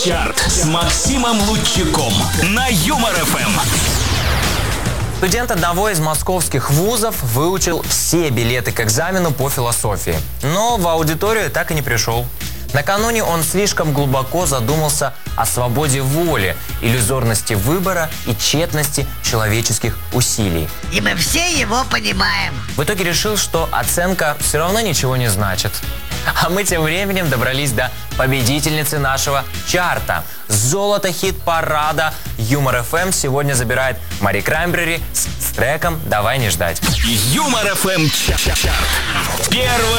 Чарт с Максимом Лучиком на Юмор ФМ. Студент одного из московских вузов выучил все билеты к экзамену по философии, но в аудиторию так и не пришел. Накануне он слишком глубоко задумался о свободе воли, иллюзорности выбора и тщетности человеческих усилий. И мы все его понимаем. В итоге решил, что оценка все равно ничего не значит. А мы тем временем добрались до победительницы нашего чарта. Золото хит-парада Юмор ФМ сегодня забирает Мари Краймбрери с треком «Давай не ждать». Юмор ФМ чарт. Первое